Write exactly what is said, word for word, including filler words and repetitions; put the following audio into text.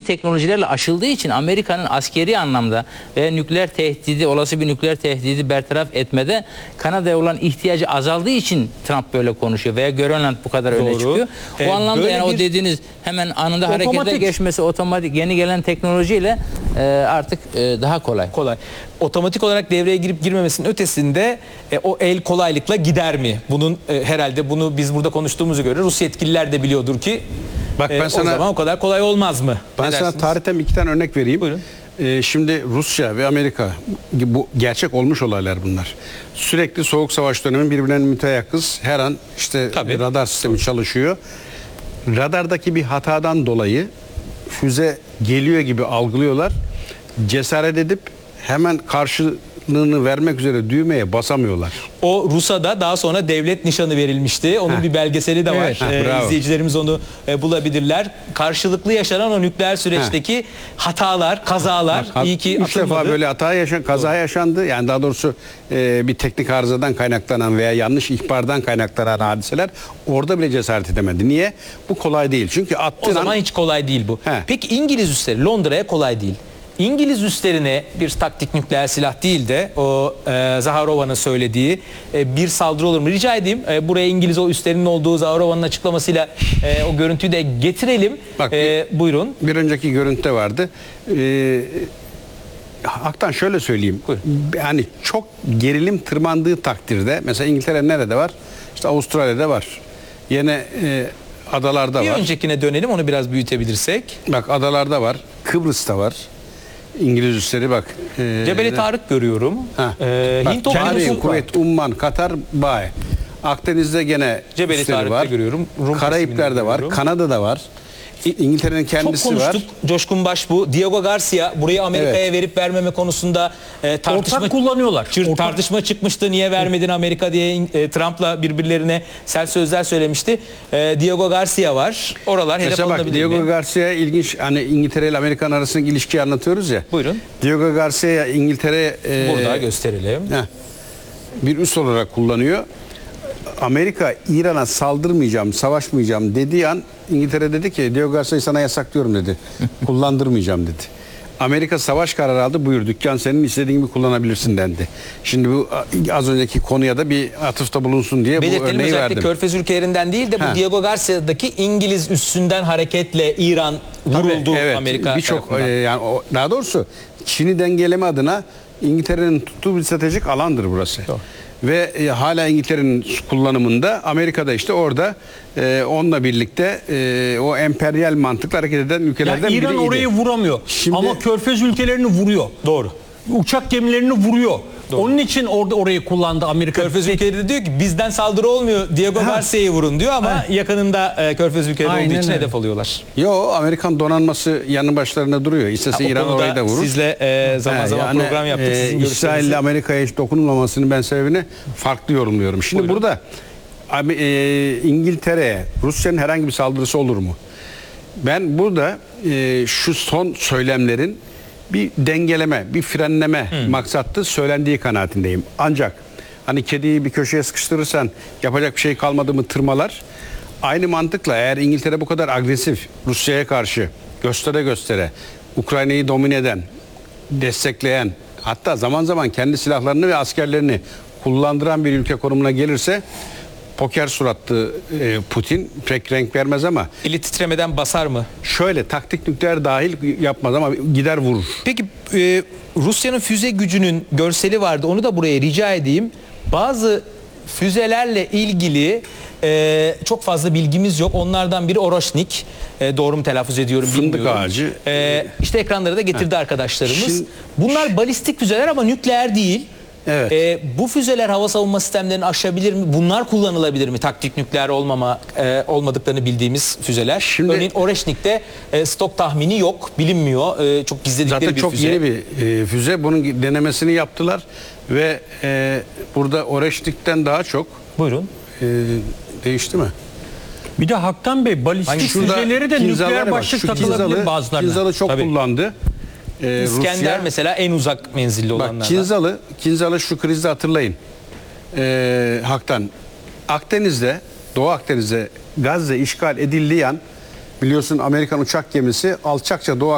teknolojilerle aşıldığı için Amerika'nın askeri anlamda ve nükleer tehdidi, olası bir nükleer tehdidi bertaraf etmede Kanada'ya olan ihtiyacı azaldığı için Trump böyle konuşuyor veya Grönland bu kadar öne çıkıyor. O Ee, anlamda yani bir... o dediğiniz hemen anında harekete Otomatik. geçmesi, otomatik yeni gelen teknolojiyle e, artık e, daha kolay. Kolay. Otomatik olarak devreye girip girmemesinin ötesinde e, o el kolaylıkla gider mi? Bunun e, herhalde bunu biz burada konuştuğumuza göre Rus yetkililer de biliyordur ki Bak ben e, sana, o zaman o kadar kolay olmaz mı? Ben Ne sana dersiniz? tarihten iki tane örnek vereyim. Buyurun. Ee, şimdi Rusya ve Amerika, bu gerçek olmuş olaylar bunlar. Sürekli soğuk savaş dönemi birbirlerine müteyakkız. Her an işte Tabii. radar sistemi çalışıyor. Radardaki bir hatadan dolayı füze geliyor gibi algılıyorlar. Cesaret edip hemen karşılığını vermek üzere düğmeye basamıyorlar. O Rus'a da daha sonra devlet nişanı verilmişti. Onun Heh. bir belgeseli de var. Evet, heh, Ee, bravo. izleyicilerimiz onu e, bulabilirler. Karşılıklı yaşanan o nükleer süreçteki hatalar, kazalar Bak, iyi ki üç defa atılmadı. böyle hata yaşan, kaza yaşandı. Yani daha doğrusu e, bir teknik arızadan kaynaklanan veya yanlış ihbardan kaynaklanan hadiseler orada bile cesaret edemedi. Niye? Bu kolay değil. Çünkü attığın O zaman an, hiç kolay değil bu. He. Peki İngiliz üsleri Londra'ya kolay değil. İngiliz üslerine bir taktik nükleer silah değil de o e, Zaharova'nın söylediği e, bir saldırı olur mu? Rica edeyim e, buraya İngiliz o üslerinin olduğu Zaharova'nın açıklamasıyla e, o görüntüyü de getirelim. Bak, E, buyurun. bir önceki görüntüde vardı. Ee, Haktan şöyle söyleyeyim. Buyurun. Yani çok gerilim tırmandığı takdirde, mesela İngiltere nerede var? İşte Avustralya'da var. Yine e, adalarda Bir var. öncekine dönelim, onu biraz büyütebilirsek. Bak adalarda var. Kıbrıs'ta var. İngiliz üsleri bak. E, Cebeli Tarık görüyorum. Ha. E, Bak, Hint Bahreyn, okyanusu var. Kuveyt, Umman, Katar, Bay. Akdeniz'de gene Cebeli üsleri Tarık'ta var. görüyorum. Rum Karayipler'de kesiminde var. görüyorum. Kanada'da var. İngiltere'nin Çok kendisi var. konuştuk. Coşkun Baş bu. Diego Garcia burayı Amerika'ya Evet. verip vermeme konusunda e, tartışma Ortak kullanıyorlar. Çır- Ortak. tartışma çıkmıştı. Niye vermedin Amerika diye e, Trump'la birbirlerine sert sözler söylemişti. E, Diego Garcia var. Oralar hedef Mesela bak alınabilir Diego mi? Garcia ilginç, hani İngiltere ile Amerikan arasındaki ilişkiyi anlatıyoruz ya. Buyurun. Diego Garcia İngiltere e, Burada gösterelim. heh, bir üs olarak kullanıyor. Amerika İran'a saldırmayacağım, savaşmayacağım dediği an İngiltere dedi ki Diego Garcia'yı sana yasaklıyorum dedi. Kullandırmayacağım dedi. Amerika savaş kararı aldı, buyur dükkan senin, istediğin gibi kullanabilirsin dendi. Şimdi bu az önceki konuya da bir atıfta bulunsun diye bu Belirtelim, örneği özellikle verdim. Körfez ülkelerinden değil de bu Ha. Diego Garcia'daki İngiliz üssünden hareketle İran vuruldu Evet, Amerika birçok tarafından. e, yani o, daha doğrusu Çin'i dengeleme adına İngiltere'nin tuttuğu bir stratejik alandır burası. Doğru. Ve e, hala İngiltere'nin kullanımında, Amerika'da işte orada e, onunla birlikte e, o emperyal mantıkla hareket eden ülkelerden Yani İran biriydi. orayı vuramıyor. Şimdi- Ama Körfez ülkelerini vuruyor. Doğru. Uçak gemilerini vuruyor. Onun için orada orayı kullandı Amerika. Körfez ülkeleri de diyor ki bizden saldırı olmuyor, Diego Garcia'yı vurun diyor ama yakınında e, Körfez ülkeleri Aynen olduğu için öyle. hedef alıyorlar. Yo, Amerikan donanması yanı başlarında duruyor. İstese Ha, o İran konuda orayı da vurur. Sizle e, zaman He, zaman yani, program yaptık. e, Sizin İsrail ile görüşlerinizi. Amerika'ya hiç dokunulmamasının ben sebebini farklı yorumluyorum. Şimdi Buyurun. burada Am- e, İngiltere'ye Rusya'nın herhangi bir saldırısı olur mu? Ben burada e, şu son söylemlerin bir dengeleme, bir frenleme maksatlı söylendiği kanaatindeyim. Ancak hani kediyi bir köşeye sıkıştırırsan yapacak bir şey kalmadı mı tırmalar. Aynı mantıkla eğer İngiltere bu kadar agresif Rusya'ya karşı göstere göstere Ukrayna'yı domine eden, destekleyen, hatta zaman zaman kendi silahlarını ve askerlerini kullandıran bir ülke konumuna gelirse poker suratlı e, Putin pek renk vermez ama Eli titremeden basar mı? şöyle taktik nükleer dahil yapmaz ama gider vurur. Peki e, Rusya'nın füze gücünün görseli vardı. Onu da buraya rica edeyim. Bazı füzelerle ilgili e, çok fazla bilgimiz yok. Onlardan biri Oroşnik. E, doğru mu telaffuz ediyorum Fındık bilmiyorum. ağacı. E, işte ekranlara da getirdi arkadaşlarımız. Şimdi- Bunlar balistik füzeler ama nükleer değil. Evet. E, bu füzeler hava savunma sistemlerini aşabilir mi? Bunlar kullanılabilir mi? Taktik nükleer olmama e, olmadıklarını bildiğimiz füzeler. Şimdi- Örneğin Oreşnik'te e, stok tahmini yok, bilinmiyor. E, çok gizledikleri Zaten bir çok füze. yeni bir e, füze. Bunun denemesini yaptılar ve e, burada Oreşnik'ten daha çok Buyurun. e, değişti mi? Bir de Haktan Bey balistik füzeleri de Kinzalara nükleer bak. başlık Şu takılabilir Kinzalı- bazılarına. Kinzalı çok Tabii. kullandı. E, İskender Rusya. mesela en uzak menzilli olanlardan. Bak Kinzalı, Kinzalı şu krizde hatırlayın. E, Hak'tan. Akdeniz'de, Doğu Akdeniz'de Gazze işgal edildiği an biliyorsun Amerikan uçak gemisi alçakça Doğu